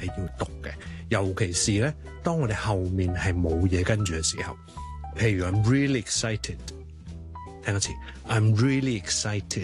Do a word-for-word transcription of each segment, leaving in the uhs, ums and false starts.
係要讀嘅，尤其是咧，當我哋後面係冇嘢跟住嘅時候，譬如 I'm really excited， 聽一次 I'm really excited，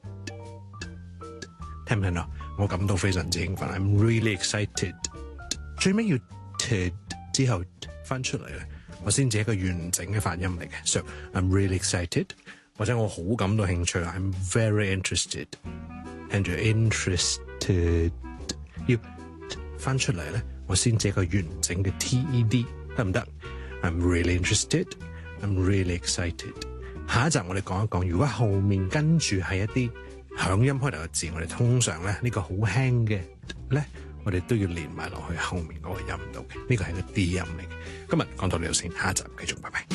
聽唔聽到？我感到非常之興奮 I'm really excited， 最尾要 t 之後翻出嚟咧，我先至係一個完整嘅發音嚟嘅。So I'm really excited， 或者我好感到興趣 I'm very interested， 聽住 interested， 要翻出嚟咧，我先至係一個完整嘅 ted， 得唔得？ I'm really interested， I'm really excited。 下一集我哋講一講，如果後面跟住係一啲響音開頭嘅字，我哋通常咧呢、呢個好輕嘅咧，我哋都要連埋落去後面嗰個音度嘅，呢個係個 D 音嚟嘅。今日講到呢度先，下一集繼續，拜拜。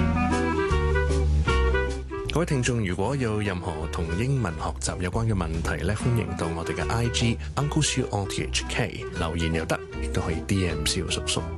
各位聽眾，如果有任何同英文學習有關嘅問題咧，歡迎到我哋嘅 I G Uncle Siu O T H K 留言又得，亦都可以 D M 蕭叔叔。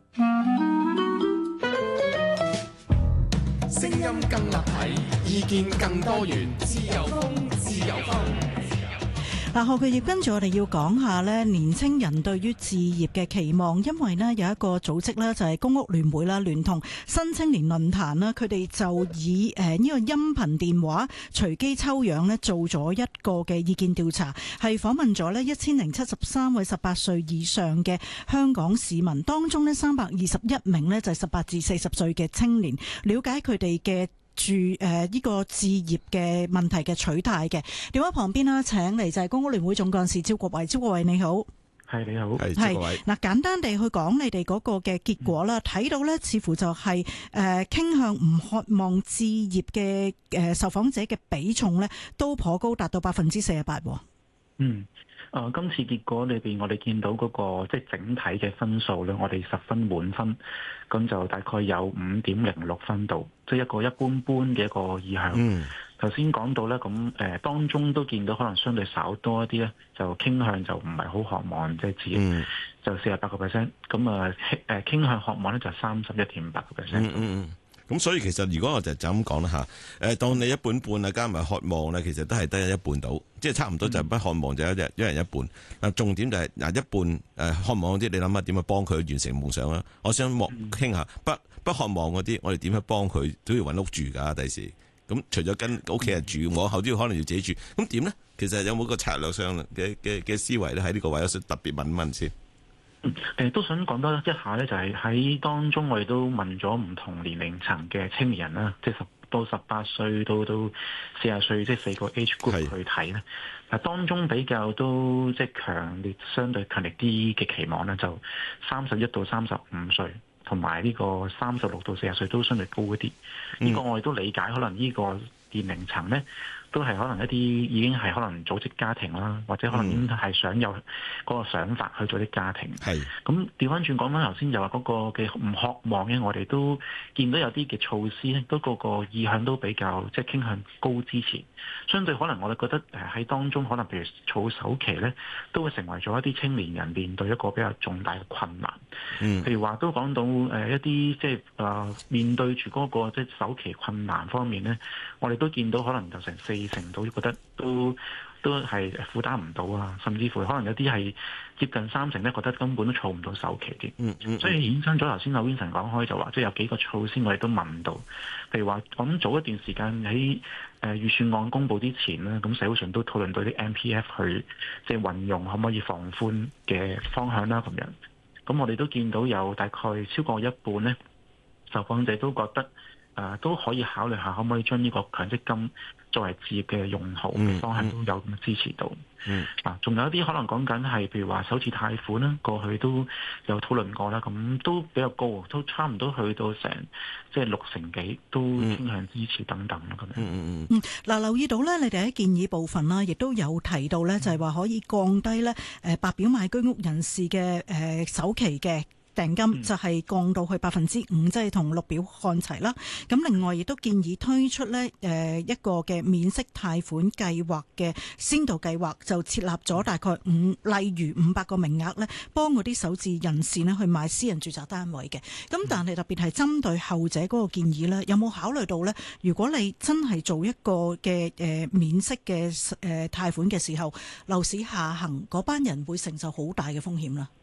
聲音更立體，意見更多元，自由風，自由風。 嗱，何巨業跟住我哋要講下咧，年青人對於置業嘅期望，因為呢有一個組織咧就係公屋聯會啦，聯同新青年論壇啦，佢哋就以誒呢個音頻電話隨機抽樣咧做咗一個嘅意見調查，係訪問咗咧一千零七十三位十八歲以上嘅香港市民，當中呢三百二十一名呢就係十八至四十歲嘅青年，了解佢哋嘅住誒呢個置業嘅問題嘅取態嘅。電話旁邊啦，請嚟就係公屋聯會總幹事招國偉。招國偉你好。 係你好，係招國偉。嗱，簡單地去講你哋嗰個嘅結果啦，睇、嗯、到咧似乎就係誒傾向唔渴望置業嘅誒受訪者嘅比重咧都頗高，達到百分之四十八。 嗯。誒、呃，今次結果裏邊，我哋見到嗰、那個即係整體嘅分數咧，我哋十分滿分，咁就大概有五點零六分度，即係一個一般般嘅一個意向。嗯，頭先講到咧，咁誒、呃、當中都見到可能相對稍多一啲咧，就傾向就唔係好渴望即係置業，嗯、就四十八個 percent，咁啊誒傾向渴望咧就三十一點八個 percent。 嗯嗯。咁所以其實如果我就就咁講啦嚇，誒當你一半半啊，加埋渴望咧，其實都係得一半到，即係差唔多就不渴望就一人一人一半。嗱，重點就係嗱一半誒渴望嗰啲，你諗下點去幫佢完成夢想啦？我想莫傾下不不渴望嗰啲，我哋點去幫佢都要揾屋住㗎，第時咁除咗跟屋企人住，我後啲可能要自己住，咁點咧？其實有冇個策略上嘅嘅嘅思維咧？喺呢個位我想特別問一問先。 誒、呃、都想講多一下咧，就係、是、喺當中我哋都問咗唔同年齡層嘅青年人啦，即係十到十八歲到到四十歲，即係四個 age group 去睇咧。嗱，當中比較都即係強烈、相對強烈啲嘅期望咧，就三十一到三十五歲，同埋呢個三十六到四十歲都相對高一啲。呢、嗯這個我哋都理解，可能呢個年齡層咧。都係可能一啲已經係可能組織家庭啦，或者可能已經係想有嗰個想法去做啲家庭。係咁調翻轉講翻頭先，就話嗰個嘅唔渴望嘅，我哋都見到有啲嘅措施咧，都個個意向都比較即係傾向高支持。相對可能我哋覺得誒喺當中，可能譬如儲首期咧，都會成為咗一啲青年人面對一個比較重大嘅困難。嗯，譬如話都講到誒一啲即係誒面對住嗰個即係首期困難方面咧，我哋都見到可能就成四成度覺得都都係負擔唔到啊，甚至乎可能有啲係接近三成咧，覺得根本都儲唔到首期嘅。嗯嗯，所以衍生咗頭先阿 Vincent 講開就話，即係有幾個措施我哋都問到，譬如話咁早一段時間喺誒預算案公佈之前咧，咁社會上都討論到啲 M P F 去即係運用可唔可以放寬嘅方向啦咁樣。咁我哋都見到有大概超過一半咧，受訪者都覺得誒、呃、都可以考慮下可唔可以將呢個強積金作為置業嘅用途嘅方向都有咁支持到。嗯，啊，仲有一啲可能講緊係，譬如話首次貸款啦，過去都有討論過啦，咁都比較高，都差唔多去到成即係六成幾都傾向支持等等咯咁樣。嗯嗯嗯。嗱、嗯，留意到咧，你哋喺建議部分啦，亦都有提到咧，就係話可以降低咧誒白表買居屋人士嘅誒首期嘅訂金就係降到去百分之五，即係同綠表看齊啦。咁另外亦都建議推出呢誒一個嘅免息貸款計劃嘅先導計劃，就設立咗大概五，例如五百個名額呢，幫嗰啲首置人士呢去買私人住宅單位嘅。咁但係特別係針對後者嗰個建議呢，有冇考慮到呢？如果你真係做一個嘅誒免息嘅誒貸款嘅時候，樓市下行嗰班人會承受好大嘅風險啦。